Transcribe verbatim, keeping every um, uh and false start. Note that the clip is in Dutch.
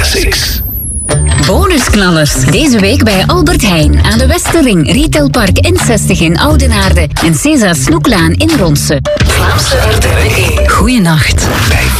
Classics. Bonusknallers. Deze week bij Albert Heijn aan de Westerring, Retailpark N zestig in Oudenaarde en César Snoeklaan in Ronse. Vlaamse R T L één. Goeienacht.